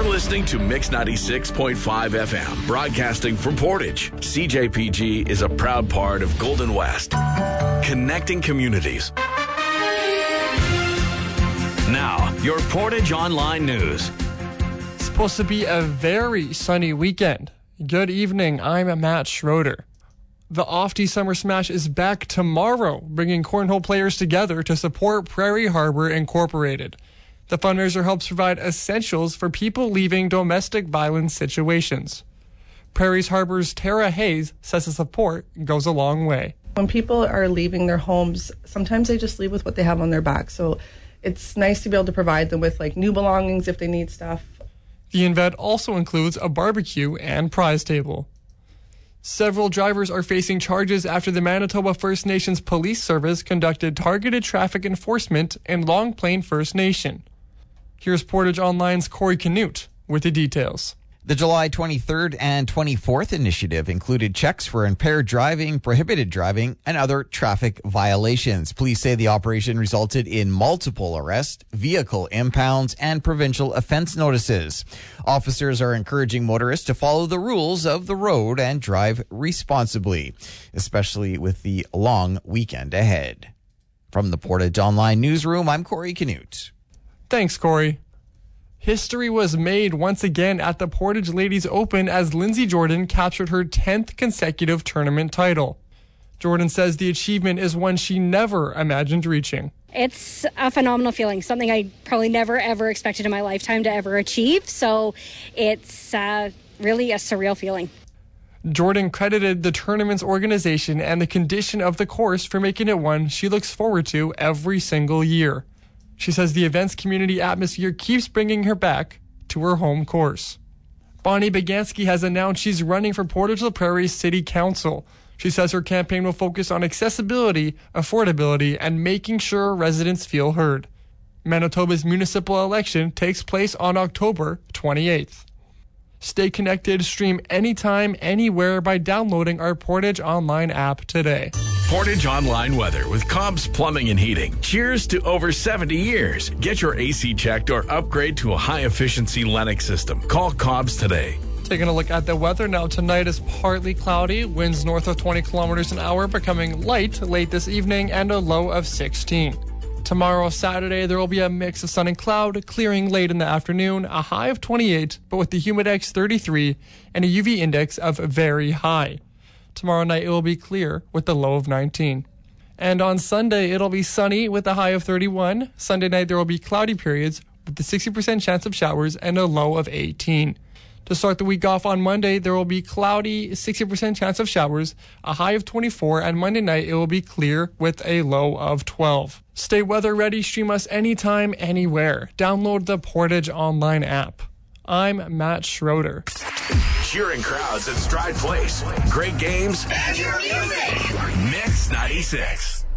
You're listening to Mix 96.5 FM, broadcasting from Portage. CJPG is a proud part of Golden West, connecting communities. Now, your Portage Online News. It's supposed to be a very sunny weekend. Good evening, I'm Matt Schroeder. The Ofty Summer Smash is back tomorrow, bringing cornhole players together to support Prairie Harbor Incorporated. The fundraiser helps provide essentials for people leaving domestic violence situations. Prairie Harbor's Tara Hayes says the support goes a long way. When people are leaving their homes, sometimes they just leave with what they have on their back. So it's nice to be able to provide them with new belongings if they need stuff. The event also includes a barbecue and prize table. Several drivers are facing charges after the Manitoba First Nations Police Service conducted targeted traffic enforcement in Long Plain First Nation. Here's Portage Online's Corey Canute with the details. The July 23rd and 24th initiative included checks for impaired driving, prohibited driving, and other traffic violations. Police say the operation resulted in multiple arrests, vehicle impounds, and provincial offense notices. Officers are encouraging motorists to follow the rules of the road and drive responsibly, especially with the long weekend ahead. From the Portage Online Newsroom, I'm Corey Canute. Thanks, Corey. History was made once again at the Portage Ladies Open as Lindsay Jordan captured her 10th consecutive tournament title. Jordan says the achievement is one she never imagined reaching. It's a phenomenal feeling, something I probably never, ever expected in my lifetime to ever achieve. So it's really a surreal feeling. Jordan credited the tournament's organization and the condition of the course for making it one she looks forward to every single year. She says the event's community atmosphere keeps bringing her back to her home course. Bonnie Bagansky has announced she's running for Portage La Prairie City Council. She says her campaign will focus on accessibility, affordability, and making sure residents feel heard. Manitoba's municipal election takes place on October 28th. Stay connected, stream anytime, anywhere by downloading our Portage Online app today. Portage Online Weather with Cobb's Plumbing and Heating. Cheers to over 70 years. Get your AC checked or upgrade to a high-efficiency Lennox system. Call Cobb's today. Taking a look at the weather now. Tonight is partly cloudy, winds north of 20 kilometers an hour, becoming light late this evening, and a low of 16. Tomorrow, Saturday, there will be a mix of sun and cloud, clearing late in the afternoon, a high of 28, but with the humidex 33 and a UV index of very high. Tomorrow night, it will be clear with the low of 19. And on Sunday, it'll be sunny with a high of 31. Sunday night, there will be cloudy periods with the 60% chance of showers and a low of 18. To start the week off on Monday, there will be cloudy, 60% chance of showers, a high of 24, and Monday night, it will be clear with a low of 12. Stay weather ready. Stream us anytime, anywhere. Download the Portage Online app. I'm Matt Schroeder. Cheering crowds at Stride Place. Great games. And your music. Mix 96.